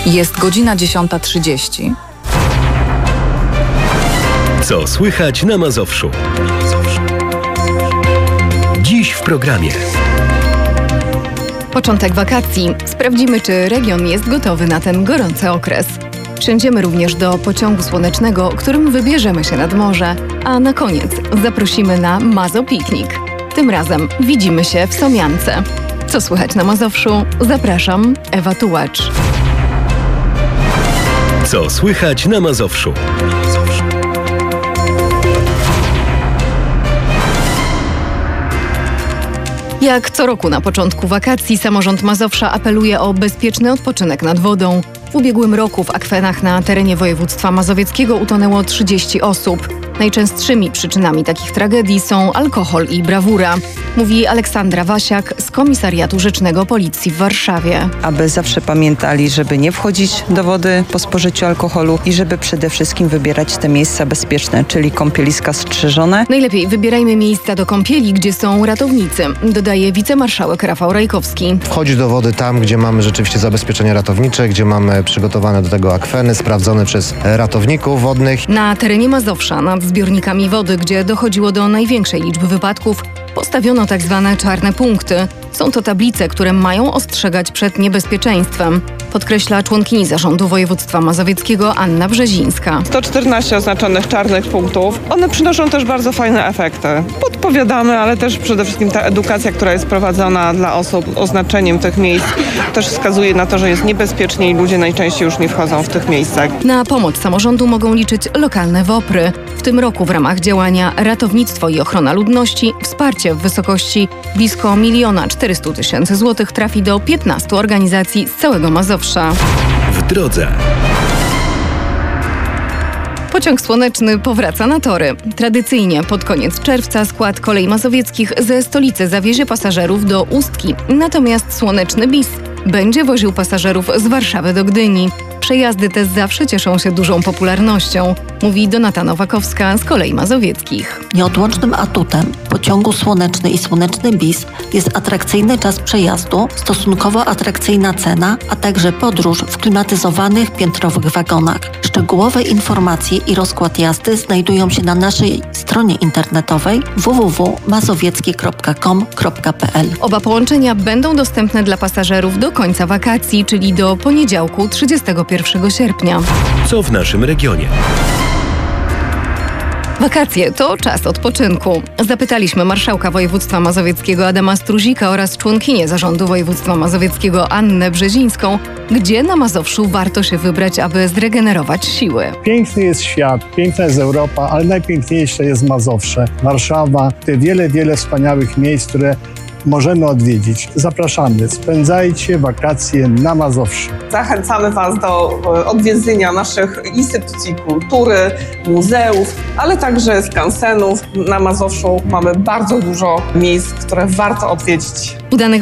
Jest godzina 10:30. Co słychać na Mazowszu? Dziś w programie. Początek wakacji. Sprawdzimy, czy region jest gotowy na ten gorący okres. Wsiądziemy również do pociągu słonecznego, którym wybierzemy się nad morze. A na koniec zaprosimy na Mazopiknik. Tym razem widzimy się w Somiance. Co słychać na Mazowszu? Zapraszam, Ewa Tułacz. Co słychać na Mazowszu? Jak co roku na początku wakacji samorząd Mazowsza apeluje o bezpieczny odpoczynek nad wodą. W ubiegłym roku w akwenach na terenie województwa mazowieckiego utonęło 30 osób. Najczęstszymi przyczynami takich tragedii są alkohol i brawura, mówi Aleksandra Wasiak z Komisariatu Rzecznego Policji w Warszawie. Aby zawsze pamiętali, żeby nie wchodzić do wody po spożyciu alkoholu i żeby przede wszystkim wybierać te miejsca bezpieczne, czyli kąpieliska strzeżone. Najlepiej wybierajmy miejsca do kąpieli, gdzie są ratownicy, dodaje wicemarszałek Rafał Rajkowski. Wchodzić do wody tam, gdzie mamy rzeczywiście zabezpieczenia ratownicze, gdzie mamy przygotowane do tego akweny, sprawdzone przez ratowników wodnych. Na terenie Mazowsza, nad zbiornikami wody, gdzie dochodziło do największej liczby wypadków, postawiono tak zwane czarne punkty. Są to tablice, które mają ostrzegać przed niebezpieczeństwem, podkreśla członkini Zarządu Województwa Mazowieckiego Anna Brzezińska. 114 oznaczonych czarnych punktów. One przynoszą też bardzo fajne efekty. Podpowiadamy, ale też przede wszystkim ta edukacja, która jest prowadzona dla osób oznaczeniem tych miejsc, też wskazuje na to, że jest niebezpiecznie i ludzie najczęściej już nie wchodzą w tych miejscach. Na pomoc samorządu mogą liczyć lokalne WOPR-y. W tym roku w ramach działania Ratownictwo i Ochrona Ludności wsparcie w wysokości blisko 1 400 000 złotych trafi do 15 organizacji z całego Mazowsza. W drodze. Pociąg słoneczny powraca na tory. Tradycyjnie pod koniec czerwca skład Kolei Mazowieckich ze stolicy zawiezie pasażerów do Ustki. Natomiast słoneczny bis będzie woził pasażerów z Warszawy do Gdyni. Przejazdy te zawsze cieszą się dużą popularnością, mówi Donata Nowakowska z Kolei Mazowieckich. Nieodłącznym atutem pociągu słoneczny i słoneczny bis jest atrakcyjny czas przejazdu, stosunkowo atrakcyjna cena, a także podróż w klimatyzowanych piętrowych wagonach. Szczegółowe informacje i rozkład jazdy znajdują się na naszej stronie internetowej www.mazowieckie.com.pl. Oba połączenia będą dostępne dla pasażerów do końca wakacji, czyli do poniedziałku 31 sierpnia. Co w naszym regionie? Wakacje to czas odpoczynku. Zapytaliśmy marszałka województwa mazowieckiego Adama Struzika oraz członkinię Zarządu Województwa Mazowieckiego Annę Brzezińską, gdzie na Mazowszu warto się wybrać, aby zregenerować siły. Piękny jest świat, piękna jest Europa, ale najpiękniejsze jest Mazowsze, Warszawa, te wiele wspaniałych miejsc, które możemy odwiedzić. Zapraszamy, spędzajcie wakacje na Mazowszu. Zachęcamy Was do odwiedzenia naszych instytucji kultury, muzeów, ale także skansenów. Na Mazowszu mamy bardzo dużo miejsc, które warto odwiedzić. Udanych